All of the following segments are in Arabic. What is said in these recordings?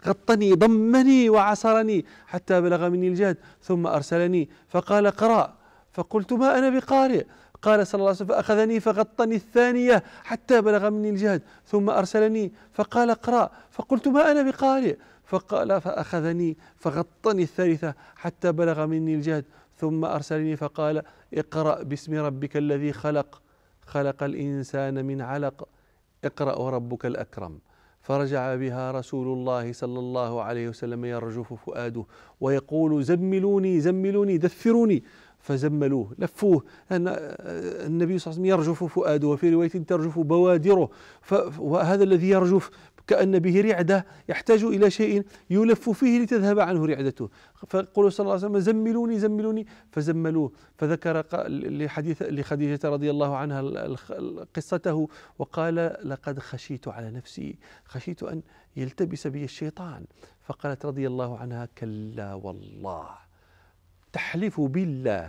غطني ضمني وعصرني حتى بلغ مني الجهد ثم أرسلني فقال اقرأ، فقلت ما أنا بقارئ. قال صلى الله عليه وسلم فأخذني فغطني الثانية حتى بلغ مني الجهد ثم أرسلني فقال اقرأ، فقلت ما أنا بقارئ. فقال فأخذني فغطني الثالثة حتى بلغ مني الجهد ثم أرسلني فقال اقرأ باسم ربك الذي خلق، خلق الإنسان من علق، اقرأ وربك الأكرم. فرجع بها رسول الله صلى الله عليه وسلم يرجف فؤاده ويقول زملوني زملوني دثروني، فزملوه لفوه. النبي صلى الله عليه وسلم يرجف فؤاده، وفي رواية ترجف بوادره، وهذا الذي يرجف كأن به رعدة يحتاج إلى شيء يلف فيه لتذهب عنه رعدته، فقال صلى الله عليه وسلم زملوني زملوني فزملوه. فذكر لخديجة رضي الله عنها قصته وقال لقد خشيت على نفسي، خشيت أن يلتبس بي الشيطان. فقالت رضي الله عنها كلا والله، تحلف بالله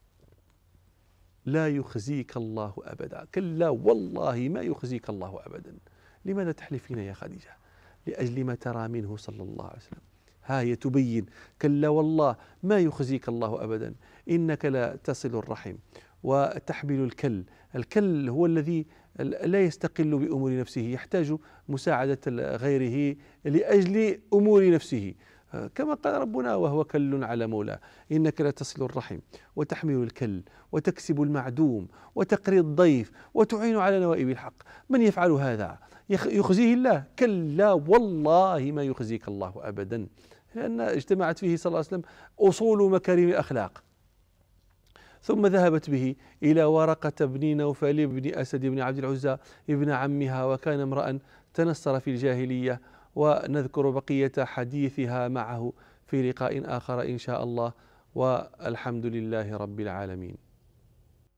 لا يخزيك الله أبدا، كلا والله ما يخزيك الله أبدا. لماذا تحلفين يا خديجة؟ لأجل ما ترى منه صلى الله عليه وسلم. هي تبين كلا والله ما يخزيك الله أبدا، إنك لا تصل الرحم وتحمل الكل. الكل هو الذي لا يستقل بأمور نفسه، يحتاج مساعدة غيره لأجل أمور نفسه، كما قال ربنا وهو كل على مولاه. إنك لا تصل الرحم وتحمل الكل وتكسب المعدوم وتقري الضيف وتعين على نوائب الحق. من يفعل هذا يخزيه الله؟ كلا والله ما يخزيك الله أبدا، لأن اجتمعت فيه صلى الله عليه وسلم أصول مكارم الأخلاق. ثم ذهبت به إلى ورقة بن نوفل بن أسد بن عبد العزى ابن عمها، وكان امرأ تنصر في الجاهلية. ونذكر بقية حديثها معه في لقاء آخر إن شاء الله، والحمد لله رب العالمين.